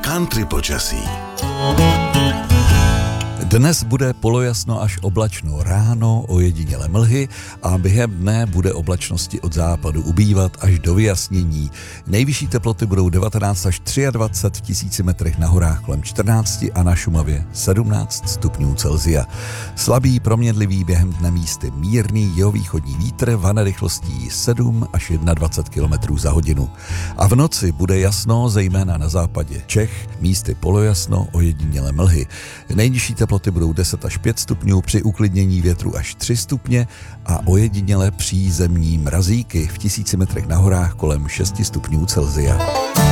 Country počasí. Dnes bude polojasno až oblačno, ráno ojedinělé mlhy a během dne bude oblačnosti od západu ubývat až do vyjasnění. Nejvyšší teploty budou 19 až 23 v tisíci metrech, na horách kolem 14 a na Šumavě 17 stupňů Celsia. Slabý proměnlivý během dne místy mírný jihovýchodní vítr vane rychlostí 7 až 21 km za hodinu. A v noci bude jasno, zejména na západě Čech, místy polojasno, ojedinělé mlhy. Nejnižší teploty budou 10 až 5 stupňů, při uklidnění větru až 3 stupně a ojedinělé přízemní mrazíky v tisíci metrech na horách kolem 6 stupňů Celsia.